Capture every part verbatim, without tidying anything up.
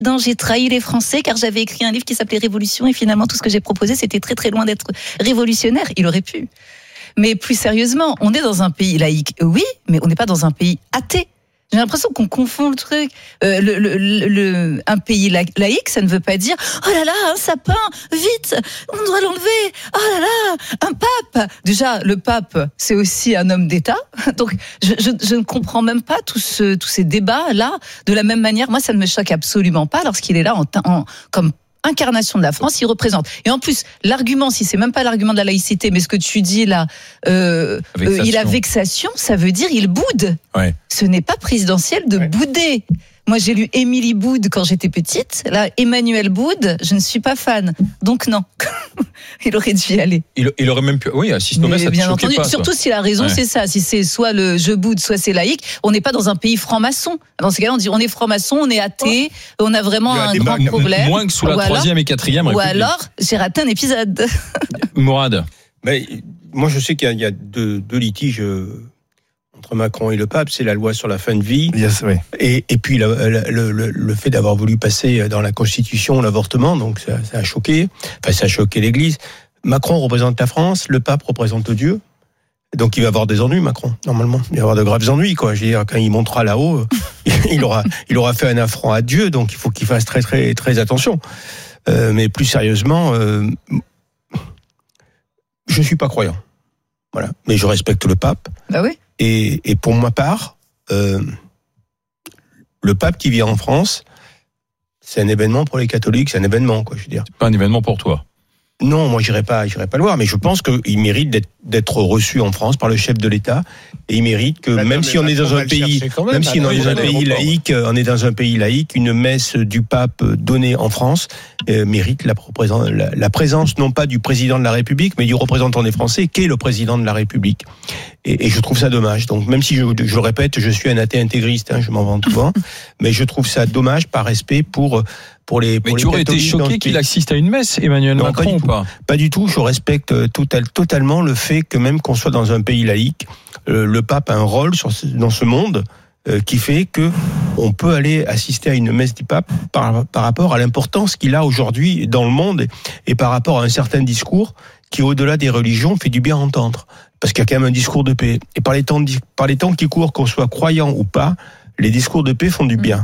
Non, j'ai trahi les Français car j'avais écrit un livre qui s'appelait Révolution et finalement tout ce que j'ai proposé c'était très très loin d'être révolutionnaire. Il aurait pu. Mais plus sérieusement, on est dans un pays laïque, oui, mais on n'est pas dans un pays athée. J'ai l'impression qu'on confond le truc. Euh, le, le, le, un pays laïque, ça ne veut pas dire « Oh là là, un sapin, vite, on doit l'enlever. Oh là là, un pape !» Déjà, le pape, c'est aussi un homme d'État. Donc, je, je, je ne comprends même pas tout ce, tous ces débats-là. De la même manière, moi, ça ne me choque absolument pas lorsqu'il est là en, en, comme incarnation de la France, il représente. Et en plus, l'argument, si c'est même pas l'argument de la laïcité, mais ce que tu dis là, euh, euh, il a vexation, ça veut dire il boude. Ouais. Ce n'est pas présidentiel de ouais. bouder. Moi, j'ai lu Émilie Boude quand j'étais petite. Là, Emmanuel Boude, je ne suis pas fan. Donc non, il aurait dû y aller. Il, il aurait même pu, oui, assiste au ça bien te entendu. pas, surtout si la raison, ouais. c'est ça. Si c'est soit le je boude, soit c'est laïque. On n'est pas dans un pays franc-maçon. Dans ce cas-là, on dit on est franc-maçon, on est athée, oh. on a vraiment a un grand m- problème. Moins que sous la troisième et quatrième République. Ou alors, j'ai raté un épisode. Mourad. Mais, moi, je sais qu'il y a, il y a deux, deux litiges entre Macron et le pape, c'est la loi sur la fin de vie, yes, oui. et, et puis le, le, le, le fait d'avoir voulu passer dans la Constitution l'avortement, donc ça, ça a choqué, enfin ça a choqué l'Église. Macron représente la France, le pape représente Dieu, donc il va avoir des ennuis, Macron, normalement. Il va avoir de graves ennuis, quoi. Je veux dire, quand il montera là-haut, il aura, il aura fait un affront à Dieu, donc il faut qu'il fasse très, très, très attention. Euh, mais plus sérieusement, euh, je suis pas croyant, voilà. Mais je respecte le pape. Bah oui. Et, et pour ma part, euh, le pape qui vient en France, c'est un événement pour les catholiques, c'est un événement, quoi, je veux dire. C'est pas un événement pour toi. Non, moi j'irai pas, j'irai pas le voir, mais je pense qu'il mérite d'être, d'être reçu en France par le chef de l'État, et il mérite que bah, même si on est dans un pays, même, même si on est dans un pays laïque, on est dans un pays laïque, une messe du pape donnée en France euh, mérite la, la, la présence non pas du président de la République, mais du représentant des Français, qu'est le président de la République. Et, et je trouve ça dommage. Donc même si je, je le répète, je suis un athée intégriste, hein, je m'en vante souvent, mais je trouve ça dommage par respect pour pour les. Pour mais les tu aurais été choqué qu'il assiste à une messe, Emmanuel non, Macron, pas ou pas? Pas du tout. Je respecte total, totalement le fait que même qu'on soit dans un pays laïque, euh, le pape a un rôle sur ce, dans ce monde euh, qui fait que on peut aller assister à une messe du pape par, par rapport à l'importance qu'il a aujourd'hui dans le monde et, et par rapport à un certain discours qui, au-delà des religions, fait du bien entendre. Parce qu'il y a quand même un discours de paix. Et par les temps, par les temps qui courent, qu'on soit croyant ou pas, les discours de paix font du bien.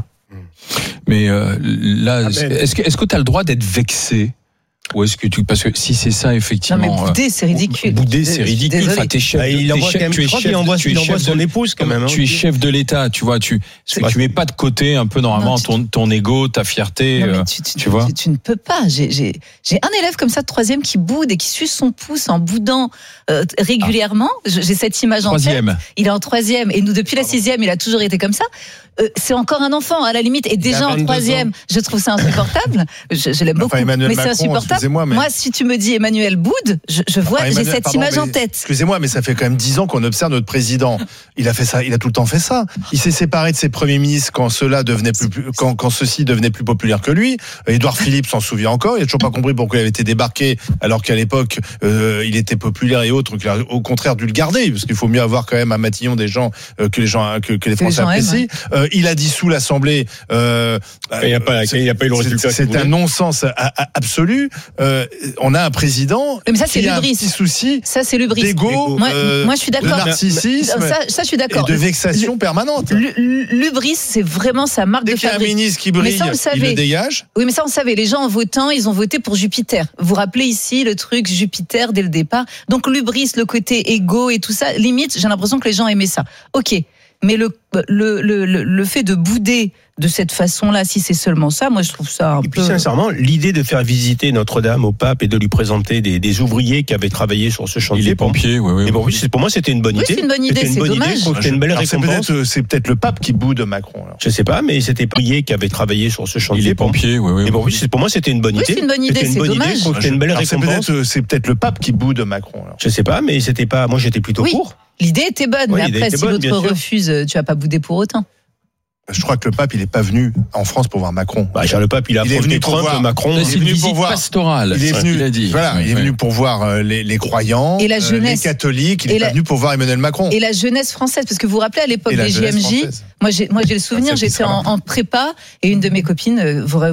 Mais euh, là, Amen. est-ce que est-ce que tu as le droit d'être vexé? Ou est-ce que tu, parce que si c'est ça, effectivement. Non, mais bouder, c'est ridicule. Bouder, c'est ridicule. Enfin, t'es chef. Ah, il envoie quand même, tu es chef, il envoie, tu es chef de son épouse, quand même. Hein. Tu es chef de l'État, tu vois, tu, tu mets pas de côté un peu, normalement, non, tu, ton, ton ego, ta fierté, non, tu, tu, tu vois. Tu, tu ne peux pas. J'ai, j'ai, j'ai un élève comme ça de troisième qui boude et qui suce son pouce en boudant, euh, régulièrement. Ah. J'ai cette image en tête. Il est en troisième. Et nous, depuis la sixième, il a toujours été comme ça. Euh, c'est encore un enfant, à la limite, et déjà en troisième, je trouve ça insupportable. Je, je l'aime beaucoup, enfin, mais Macron, c'est insupportable. Mais... Moi, si tu me dis Emmanuel Boude, je, je vois, enfin, Emmanuel, j'ai cette pardon, image en tête. Excusez-moi, mais ça fait quand même dix ans qu'on observe notre président. Il a fait ça, il a tout le temps fait ça. Il s'est séparé de ses premiers ministres quand ceux-là devenaient plus, quand, quand ceux-ci devenaient plus populaires que lui. Édouard Philippe s'en souvient encore. Il a toujours pas compris pourquoi il avait été débarqué, alors qu'à l'époque, euh, il était populaire et autres, qu'il a au contraire dû le garder, parce qu'il faut mieux avoir quand même à Matignon des gens euh, que les gens, que, que les Français apprécient. Euh, il a dissous l'Assemblée. Euh, il n'y a pas, il n'y a pas eu le résultat. C'est, c'est un non-sens absolu. Euh, on a un président mais ça, qui c'est a un petit souci ça, c'est l'hubris. d'égo, moi, euh, moi, je suis d'accord. de narcissisme, ça, ça, je suis d'accord. Et de vexation le, permanente. L'hubris, c'est vraiment sa marque Dès de fabrique. Dès qu'il y a un ministre qui brille, ça, il le dégage. Oui, mais ça, on savait. Les gens, en votant, ils ont voté pour Jupiter. Vous vous rappelez ici le truc Jupiter dès le départ. Donc, l'hubris, le côté égo et tout ça, limite, j'ai l'impression que les gens aimaient ça. Ok. Mais le, le, le, le fait de bouder de cette façon-là, si c'est seulement ça, moi je trouve ça un et peu... Et puis sincèrement, l'idée de faire visiter Notre-Dame au pape et de lui présenter des, des ouvriers qui avaient travaillé sur ce chantier... Les pompiers, oui, oui. Et bon, oui, pour moi c'était une bonne oui, idée. c'est une bonne idée, c'était une c'est bonne dommage. idée, je trouve que c'était une belle alors, récompense. C'est peut-être, c'est peut-être le pape qui boude Macron. Alors. Je sais pas, mais c'était les ouvriers qui avaient travaillé sur ce chantier. Les pompiers, oui, oui. Et bon, oui, pour moi c'était une bonne oui, idée. c'est une bonne idée, c'était une c'est bonne dommage. idée, je trouve que c'était une belle alors, récompense. C'est peut-être, c'est peut-être le pape qui boude Macron. Alors. Je sais pas, mais c'était pas... Moi j'étais plutôt oui. pour. L'idée était bonne, oui, mais après, si l'autre refuse, tu vas pas bouder pour autant. Je crois que le pape, il n'est pas venu en France pour voir Macron. Bah, le pape, il a affronté Trump, voir, Macron. C'est une visite voir, pastorale. Il est venu, il a dit. Voilà, oui, il est oui. venu pour voir les, les croyants, et la jeunesse, les catholiques. Il n'est pas la, venu pour voir Emmanuel Macron. Et la jeunesse française, parce que vous vous rappelez à l'époque des J M J, moi j'ai, moi j'ai le souvenir, j'étais en, en prépa et une de mes copines, vous